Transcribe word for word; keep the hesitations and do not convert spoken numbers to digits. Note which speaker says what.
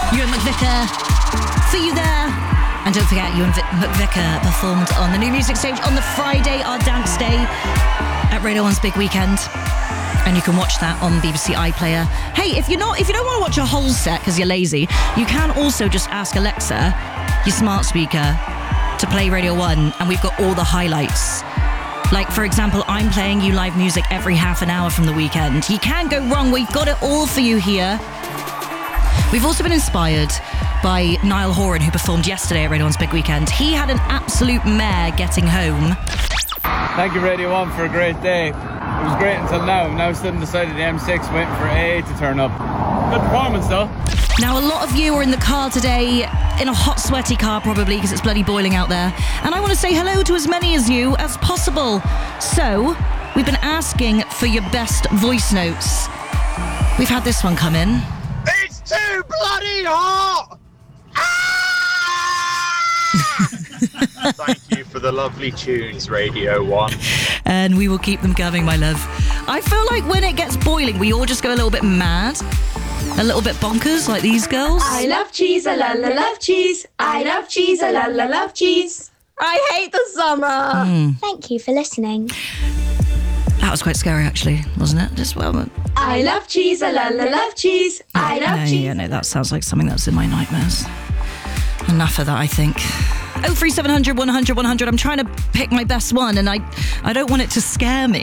Speaker 1: Ewan McVicker, for you there. And don't forget, Ewan McVicker performed on the New Music Stage on the Friday, our dance day, at Radio one's Big Weekend. And you can watch that on B B C iPlayer. Hey, if you're not, if you don't want to watch a whole set because you're lazy, you can also just ask Alexa, your smart speaker, to play Radio one, and we've got all the highlights. Like, for example, I'm playing you live music every half an hour from the weekend. You can't go wrong. We've got it all for you here. We've also been inspired by Niall Horan, who performed yesterday at Radio one's Big Weekend. He had an absolute mare getting home.
Speaker 2: Thank you, Radio one, for a great day. It was great until now. I'm now stood on the side of the M six waiting for A to turn up. Good performance, though.
Speaker 1: Now, a lot of you are in the car today, in a hot, sweaty car probably, because it's bloody boiling out there. And I want to say hello to as many as you as possible. So, we've been asking for your best voice notes. We've had this one come in.
Speaker 3: It's too bloody hot! Thank you for the lovely tunes, Radio one.
Speaker 1: And we will keep them coming, my love. I feel like when it gets boiling, we all just go a little bit mad. A little bit bonkers, like these girls.
Speaker 4: I love cheese, I la la love cheese. I love cheese, I la la love cheese. I hate the summer.
Speaker 1: Mm.
Speaker 5: Thank you for listening.
Speaker 1: That was quite scary, actually, wasn't it? Just well.
Speaker 4: I love cheese, I la la love cheese. I love
Speaker 1: no,
Speaker 4: cheese.
Speaker 1: Yeah, no, that sounds like something that's in my nightmares. Enough of that, I think. oh three seven hundred, one hundred, one hundred. I'm trying to pick my best one, and I, I don't want it to scare me.